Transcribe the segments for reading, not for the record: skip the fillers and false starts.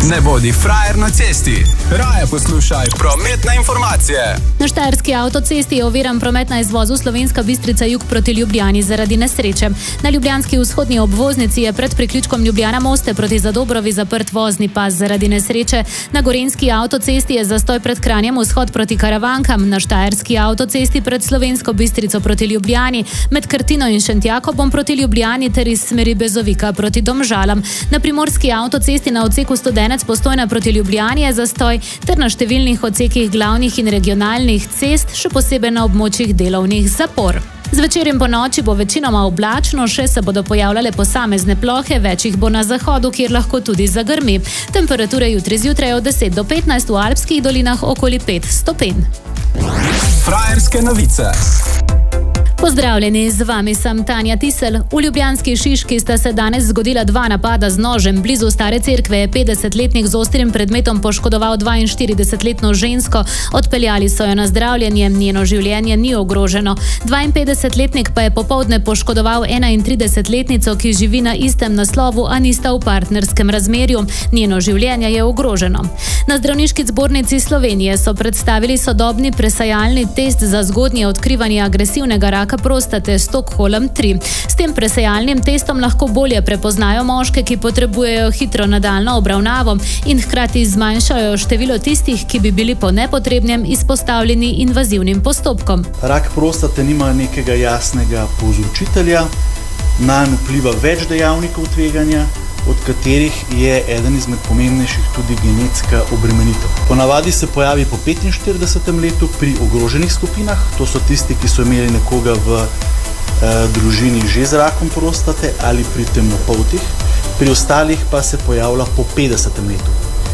Ne bodi frajer na cesti. Raje poslušaj prometne informacije. Na štajerski avtocesti je oviran promet na izvozu Slovenska Bistrica jug proti Ljubljani zaradi nesreče. Na ljubljanski vzhodni obvoznici je pred priključkom Ljubljana Moste proti Zadobrovi zaprt vozni pas zaradi nesreče. Na gorenjski avtocesti je zastoj pred Kranjem vzhod proti Karavankam. Na štajerski avtocesti pred Slovensko Bistrico proti Ljubljani, med Krtino in Šentjakobom proti Ljubljani ter iz smeri Bezovika proti Domžalam. Na primorski avtocesti na odseku Studenec Postojna proti Ljubljani je zastoj ter na številnih odsekih glavnih in regionalnih cest, še posebej na območjih delovnih zapor. Zvečer in po noči bo večinoma oblačno, še se bodo pojavljale posamezne plohe, več jih bo na zahodu, kjer lahko tudi zagrmi. Temperature jutri zjutraj od 10 do 15, v alpskih dolinah okoli 5 stopinj. Frajerske novice. Pozdravljeni, z vami sem Tanja Tisel. V ljubljanski Šiški sta se danes zgodila dva napada z nožem. Blizu Stare cerkve je 50-letnik z ostrim predmetom poškodoval 42-letno žensko. Odpeljali so jo na zdravljenje, njeno življenje ni ogroženo. 52-letnik pa je popoldne poškodoval 31-letnico, ki živi na istem naslovu, a nista v partnerskem razmerju. Njeno življenje je ogroženo. Na Zdravniški zbornici Slovenije so predstavili sodobni presajalni test za zgodnje odkrivanje agresivnega raka prostate Stockholm 3. S tem presajalnim testom lahko bolje prepoznajo moške, ki potrebujejo hitro nadaljnjo obravnavo in hkrati zmanjšajo število tistih, ki bi bili po nepotrebnem izpostavljeni invazivnim postopkom. Rak prostate nima nekega jasnega povzročitelja, nanj vpliva več dejavnikov tveganja, od katerih je eden izmed pomembnejših tudi genetska obremenitev. Ponavadi se pojavi po 45. letu pri ogroženih skupinah, to so tisti, ki so imeli nekoga v družini že z rakom prostate ali pri temnopoltih, pri ostalih pa se pojavlja po 50. letu.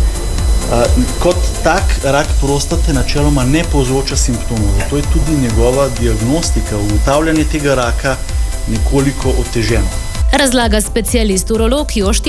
Kot tak rak prostate načeloma ne povzroča simptomov, zato je tudi njegova diagnostika, ugotavljanje tega raka nekoliko oteženo. Razlaga specialist urolog Jošt